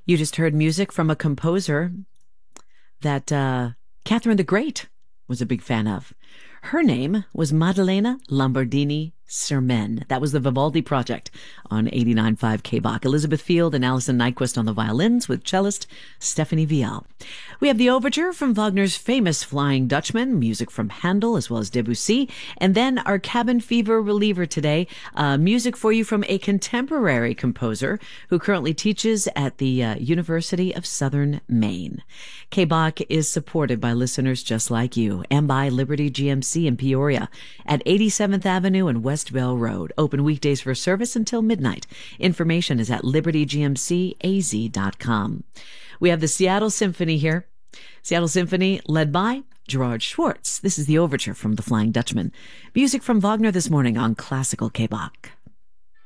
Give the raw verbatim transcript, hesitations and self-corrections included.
You just heard music from a composer that uh, Catherine the Great was a big fan of. Her name was Maddalena Lombardini Sermen. That was the Vivaldi Project on eighty-nine point five K B A C. Elizabeth Field and Alison Nyquist on the violins with cellist Stephanie Vial. We have the overture from Wagner's famous Flying Dutchman, music from Handel as well as Debussy, and then our cabin fever reliever today, uh, music for you from a contemporary composer who currently teaches at the uh, University of Southern Maine. K B A C is supported by listeners just like you and by Liberty G M C in Peoria at eighty-seventh Avenue and West Bell Road. Open weekdays for service until midnight. Information is at liberty g m c a z dot com. We have the Seattle Symphony here. Seattle Symphony led by Gerard Schwartz. This is the overture from the Flying Dutchman. Music from Wagner this morning on Classical K B A C.